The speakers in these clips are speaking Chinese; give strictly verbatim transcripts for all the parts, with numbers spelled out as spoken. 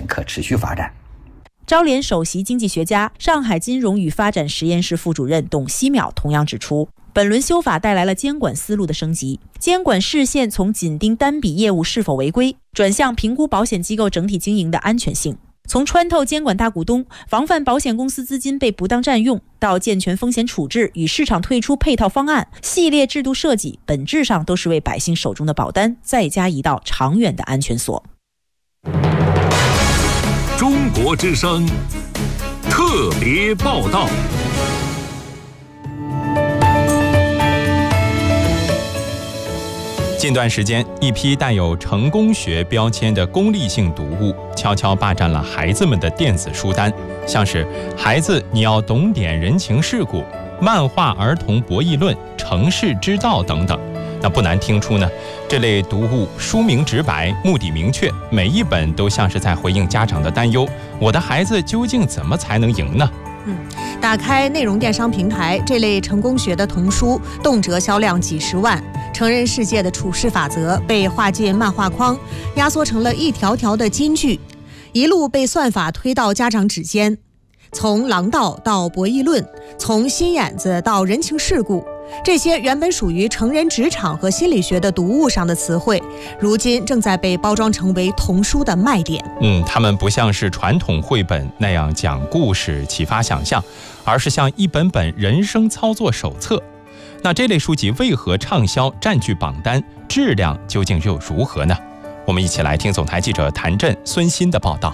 可持续发展。 招联首席经济学家、上海金融与发展实验室副主任董希淼同样指出，本轮修法带来了监管思路的升级，监管视线从紧盯单笔业务是否违规，转向评估保险机构整体经营的安全性。从穿透监管大股东，防范保险公司资金被不当占用，到健全风险处置与市场退出配套方案，系列制度设计本质上都是为百姓手中的保单再加一道长远的安全锁。 中国之声特别报道。 近段时间，一批带有成功学标签的功利性读物悄悄霸占了孩子们的电子书单，像是《孩子你要懂点人情世故》、漫画儿童博弈论、成事之道等等。那不难听出呢，这类读物书名直白，目的明确，每一本都像是在回应家长的担忧：我的孩子究竟怎么才能赢呢？ 嗯，打开内容电商平台，这类成功学的童书动辄销量几十万，成人世界的处事法则被划进漫画框，压缩成了一条条的金句，一路被算法推到家长指尖。从狼道到博弈论，从心眼子到人情世故，这些原本属于成人职场和心理学的读物上的词汇，如今正在被包装成为童书的卖点。 嗯，它们不像是传统绘本那样讲故事启发想象，而是像一本本人生操作手册。那这类书籍为何畅销占据榜单，质量究竟又如何呢？我们一起来听总台记者谭震、孙鑫的报道。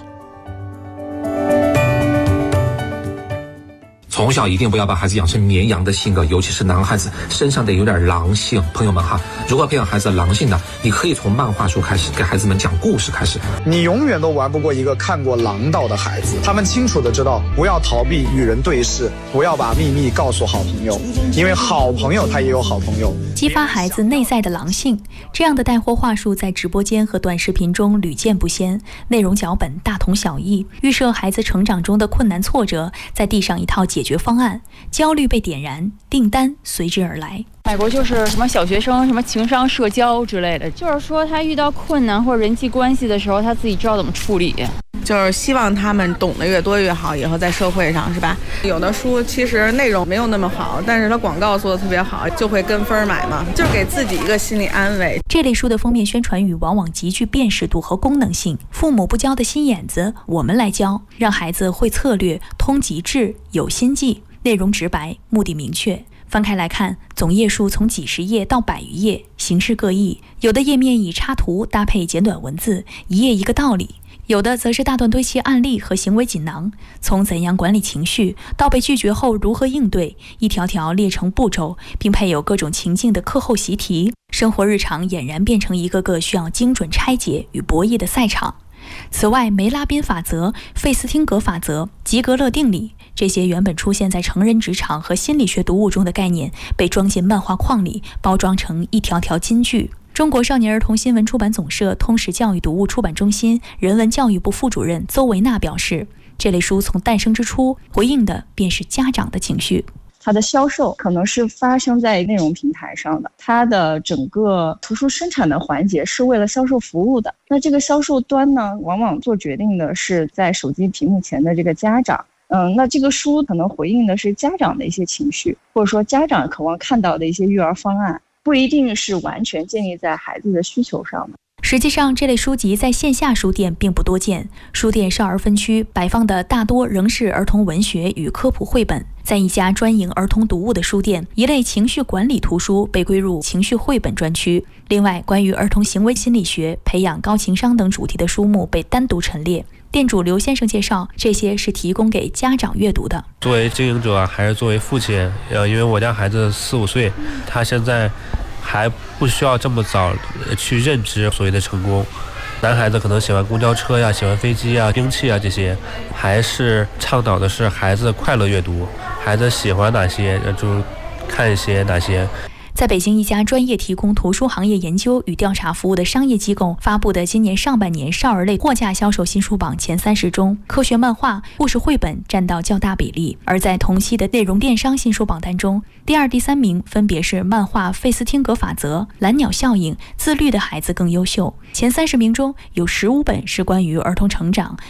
从小一定不要把孩子养成绵羊的性格，尤其是男孩子身上得有点狼性。朋友们哈，如果培养孩子的狼性呢，你可以从漫画书开始，给孩子们讲故事开始。 你永远都玩不过一个看过狼道的孩子，他们清楚的知道不要逃避与人对视，不要把秘密告诉好朋友，因为好朋友他也有好朋友。 激发孩子内在的狼性，这样的带货话术在直播间和短视频中屡见不鲜，内容脚本大同小异，预设孩子成长中的困难挫折，再递上一套解决方案，焦虑被点燃，订单随之而来。 美国就是什么小学生什么情商社交之类的，就是说他遇到困难或者人际关系的时候，他自己知道怎么处理， 就是希望他们懂得越多越好，以后在社会上是吧。有的书其实内容没有那么好，但是它广告做得特别好，就会跟风买嘛，就是给自己一个心理安慰。 这类书的封面宣传语往往极具辨识度和功能性，父母不教的心眼子我们来教，让孩子会策略，通极致，有心计，内容直白，目的明确。翻开来看，总页数从几十页到百余页，形式各异，有的页面以插图搭配简短文字，一页一个道理，有的则是大段堆砌案例和行为锦囊，从怎样管理情绪到被拒绝后如何应对，一条条列成步骤，并配有各种情境的课后习题，生活日常俨然变成一个个需要精准拆解与博弈的赛场。此外，梅拉宾法则、费斯汀格法则、吉格勒定理，这些原本出现在成人职场和心理学读物中的概念，被装进漫画框里，包装成一条条金句。中国少年儿童新闻出版总社通识教育读物出版中心人文教育部副主任邹维娜表示，这类书从诞生之初，回应的便是家长的情绪。 它的销售可能是发生在内容平台上的，它的整个图书生产的环节是为了销售服务的。那这个销售端呢，往往做决定的是在手机屏幕前的这个家长。嗯，那这个书可能回应的是家长的一些情绪，或者说家长渴望看到的一些育儿方案，不一定是完全建立在孩子的需求上的。 实际上，这类书籍在线下书店并不多见，书店少儿分区摆放的大多仍是儿童文学与科普绘本。在一家专营儿童读物的书店，一类情绪管理图书被归入情绪绘本专区。另外，关于儿童行为心理学、培养高情商等主题的书目被单独陈列。店主刘先生介绍，这些是提供给家长阅读的。 作为经营者还是作为父亲，呃，因为我家孩子四五岁，他现在还不需要这么早去认知所谓的成功。男孩子可能喜欢公交车呀，喜欢飞机啊、兵器啊这些，还是倡导的是孩子快乐阅读，孩子喜欢哪些就看一些哪些。 在北京一家专业提供图书行业研究与调查服务的商业机构发布的今年上半年少儿类货架销售新书榜前三十中，科学漫画、故事绘本占到较大比例。而在同期的内容电商新书榜单中，第二、第三名分别是漫画《费斯汀格法则》、《蓝鸟效应》、《自律的孩子更优秀》。前三十名中有十五本是关于儿童成长，